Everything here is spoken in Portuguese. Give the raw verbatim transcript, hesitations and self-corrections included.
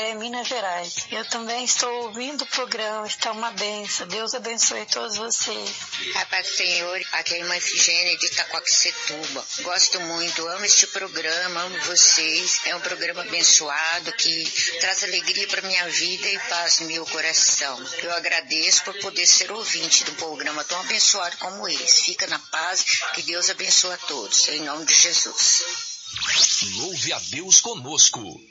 é Minas Gerais. Eu também estou ouvindo o programa, está uma benção. Deus abençoe todos vocês. A paz do Senhor, aqui é a irmã Efigênia de Itaquaquecetuba. Gosto muito, amo este programa, amo vocês. É um programa abençoado que traz alegria para minha vida e paz no meu coração. Eu agradeço por poder ser ouvinte de um programa tão abençoado como esse. Fica na paz, que Deus abençoe a todos, em nome de Jesus. Louve a Deus conosco.